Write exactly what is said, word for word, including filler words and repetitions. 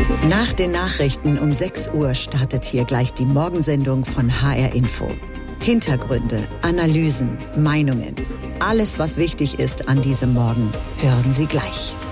Nach den Nachrichten um sechs Uhr startet hier gleich die Morgensendung von H R Info. Hintergründe, Analysen, Meinungen. Alles, was wichtig ist an diesem Morgen, hören Sie gleich.